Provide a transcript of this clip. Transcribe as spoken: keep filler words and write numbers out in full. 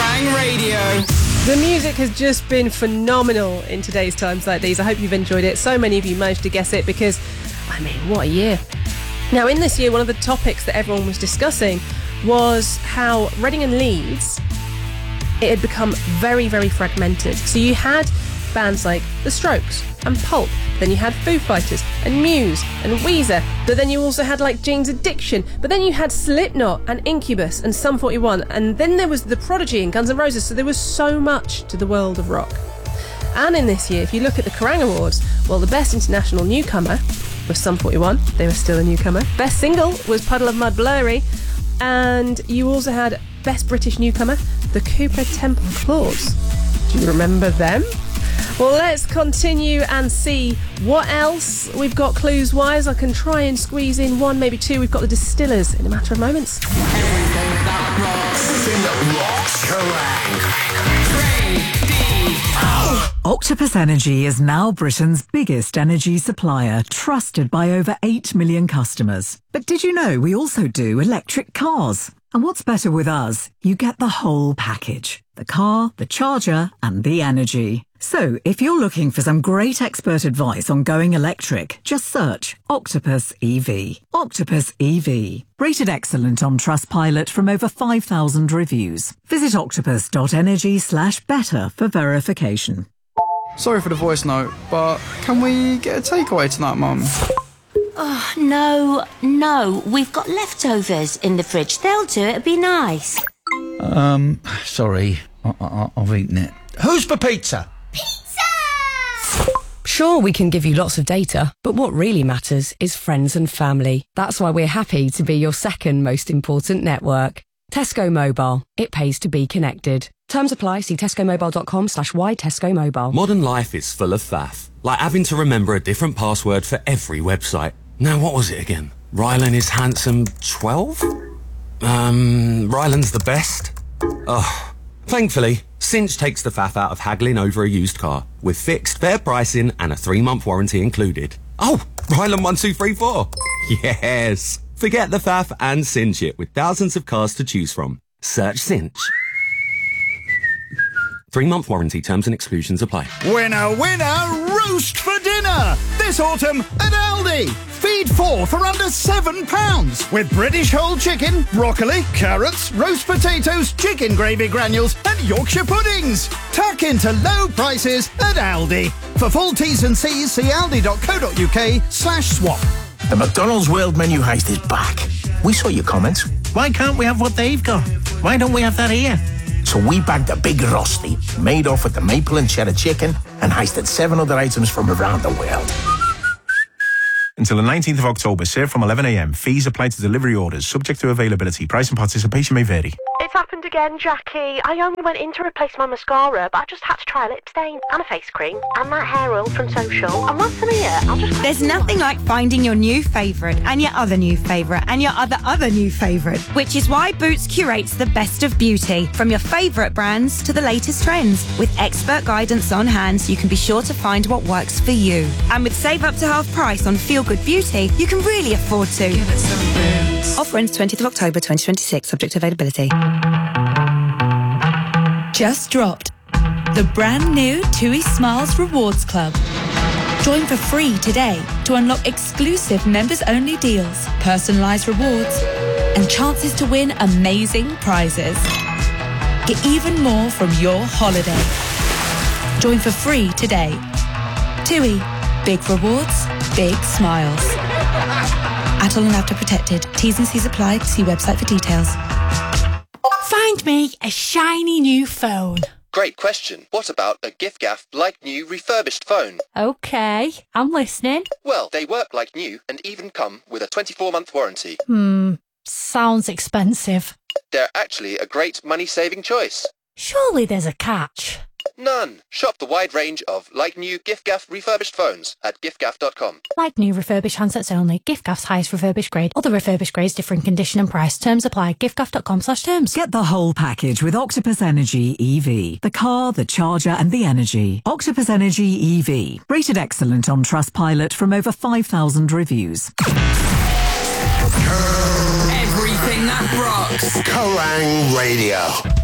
Kerrang Radio! The music has just been phenomenal in today's times like these. I hope you've enjoyed it. So many of you managed to guess it because, I mean, what a year. Now, in this year, one of the topics that everyone was discussing was how Reading and Leeds, it had become very, very fragmented. So you had bands like The Strokes and Pulp, then you had Foo Fighters and Muse and Weezer, but then you also had like Jane's Addiction, but then you had Slipknot and Incubus and Sum forty-one, and then there was The Prodigy and Guns N' Roses, so there was so much to the world of rock. And in this year, if you look at the Kerrang Awards, well, the best international newcomer was Sum forty-one, they were still a newcomer. Best single was Puddle of Mudd Blurry, and you also had Best British Newcomer, the Cooper Temple Claws. Do you remember them? Well, let's continue and see what else we've got clues-wise. I can try and squeeze in one, maybe two. We've got the Distillers in a matter of moments. Everything that rocks. Everything that rocks. Kerrang! Octopus Energy is now Britain's biggest energy supplier, trusted by over eight million customers. But did you know we also do electric cars? And what's better with us? You get the whole package. The car, the charger, and the energy. So, if you're looking for some great expert advice on going electric, just search Octopus E V. Octopus E V. Rated excellent on Trustpilot from over five thousand reviews. Visit octopus.energy slash better for verification. Sorry for the voice note, but can we get a takeaway tonight, Mum? Oh, no, no. We've got leftovers in the fridge. They'll do it. It'd be nice. Um, sorry. I- I- I've eaten it. Who's for pizza? Sure, we can give you lots of data, but what really matters is friends and family. That's why we're happy to be your second most important network. Tesco Mobile. It pays to be connected. Terms apply. See tescomobile.com slash why Tesco Mobile. Modern life is full of faff, like having to remember a different password for every website. Now, what was it again? Rylan is handsome twelve? Um, Rylan's the best? Oh. Thankfully, Cinch takes the faff out of haggling over a used car, with fixed, fair pricing and a three-month warranty included. Oh, Rylan one two three four. Yes. Forget the faff and cinch it with thousands of cars to choose from. Search Cinch. Three-month warranty, terms and exclusions apply. Winner, winner, roast for dinner! This autumn at Aldi. Feed four for under seven pounds. With British whole chicken, broccoli, carrots, roast potatoes, chicken gravy granules and Yorkshire puddings. Tuck into low prices at Aldi. For full T's and C's, see aldi.co.uk slash swap. The McDonald's World Menu Heist is back. We saw your comments. Why can't we have what they've got? Why don't we have that here? So we bagged a big rosti, made off with the maple and cheddar chicken, and heisted seven other items from around the world. Until the nineteenth of October, served from eleven a m. Fees apply to delivery orders, subject to availability. Price and participation may vary. It's happened again, Jackie. I only went in to replace my mascara, but I just had to try a lip stain and a face cream and that hair oil from Social. And once I'm here, I'll just... There's nothing like finding your new favourite and your other new favourite and your other other new favourite, which is why Boots curates the best of beauty, from your favourite brands to the latest trends. With expert guidance on hand, so you can be sure to find what works for you. And with save up to half price on Feel Good Beauty, you can really afford to. Give it some Boots. Offer ends twentieth of October twenty twenty-six, subject to availability. Just dropped the brand new TUI Smiles Rewards Club. Join for free today to unlock exclusive members-only deals, personalised rewards, and chances to win amazing prizes. Get even more from your holiday. Join for free today. TUI. Big rewards, big smiles. Adult and after protected. T's and C's apply. See website for details. Find me a shiny new phone. Great question. What about a gift-gaff like new refurbished phone? Okay, I'm listening. Well, they work like new and even come with a twenty-four month warranty. Hmm, sounds expensive. They're actually a great money-saving choice. Surely there's a catch. None. Shop the wide range of like new gift-gaff refurbished phones at giftgaff dot com. Like new refurbished handsets only. Giftgaff's highest refurbished grade. Other refurbished grades differ in condition and price. Terms apply. giftgaff dot com slash terms. Get the whole package with Octopus Energy E V. The car, the charger and the energy. Octopus Energy E V. Rated excellent on Trustpilot from over five thousand reviews. Everything that rocks. Kerrang Radio.